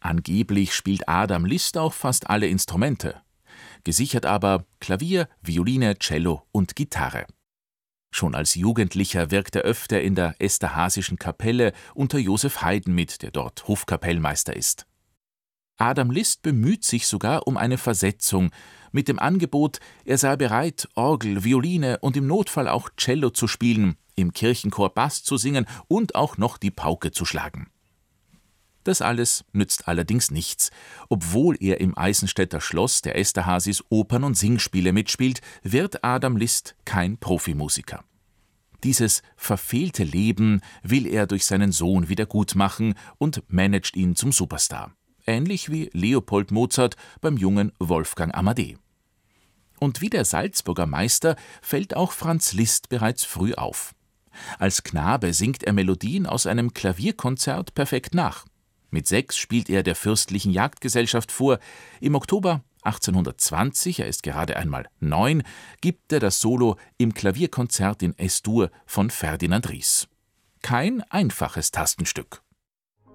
Angeblich spielt Adam Liszt auch fast alle Instrumente. Gesichert aber Klavier, Violine, Cello und Gitarre. Schon als Jugendlicher wirkt er öfter in der Esterházischen Kapelle unter Joseph Haydn mit, der dort Hofkapellmeister ist. Adam Liszt bemüht sich sogar um eine Versetzung, mit dem Angebot, er sei bereit, Orgel, Violine und im Notfall auch Cello zu spielen, im Kirchenchor Bass zu singen und auch noch die Pauke zu schlagen. Das alles nützt allerdings nichts. Obwohl er im Eisenstädter Schloss der Esterházys Opern- und Singspiele mitspielt, wird Adam Liszt kein Profimusiker. Dieses verfehlte Leben will er durch seinen Sohn wieder gutmachen und managt ihn zum Superstar. Ähnlich wie Leopold Mozart beim jungen Wolfgang Amadé. Und wie der Salzburger Meister fällt auch Franz Liszt bereits früh auf. Als Knabe singt er Melodien aus einem Klavierkonzert perfekt nach. Mit 6 spielt er der Fürstlichen Jagdgesellschaft vor. Im Oktober 1820, er ist gerade einmal 9, gibt er das Solo im Klavierkonzert in Es-Dur von Ferdinand Ries. Kein einfaches Tastenstück.